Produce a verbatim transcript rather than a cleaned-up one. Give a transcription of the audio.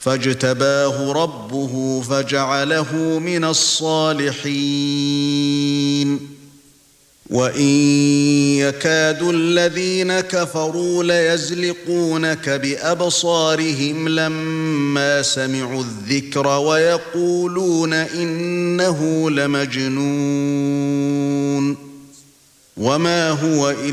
فاجتباه ربه فجعله من الصالحين وَإِن يَكَادُ الَّذِينَ كَفَرُوا لَيَزْلِقُونَكَ بِأَبْصَارِهِمْ لَمَّا سَمِعُوا الذِّكْرَ وَيَقُولُونَ إِنَّهُ لَمَجْنُونٌ وَمَا هُوَ إِلَّا